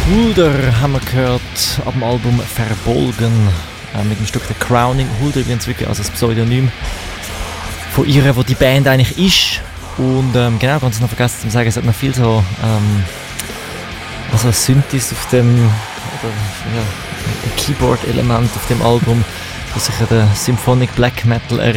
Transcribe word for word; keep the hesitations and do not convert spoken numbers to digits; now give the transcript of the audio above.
Hulder haben wir gehört ab dem Album Verbolgen äh, mit dem Stück The Crowning. Hulder übrigens wirklich als ein Pseudonym von ihr, wo die Band eigentlich ist. Und ähm, genau, ganz noch vergessen zu sagen, es hat noch viel so ähm, also Synthes auf dem oder, ja, ein Keyboard-Element auf dem Album, das sich an den Symphonic Black Metal erinnert.